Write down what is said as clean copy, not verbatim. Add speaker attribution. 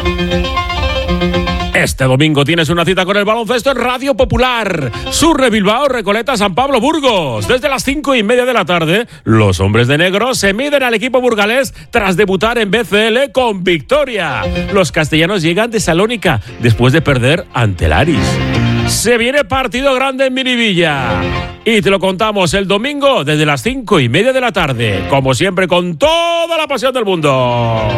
Speaker 1: Este domingo tienes una cita con el baloncesto en Radio Popular. Surre Bilbao, Recoleta, San Pablo, Burgos. Desde las 5:30 de la tarde, los hombres de negro se miden al equipo burgalés tras debutar en BCL con victoria. Los castellanos llegan de Salónica después de perder ante el Aris. Se viene partido grande en Miribilla. Y te lo contamos el domingo desde las 5:30 de la tarde. Como siempre, con toda la pasión del mundo.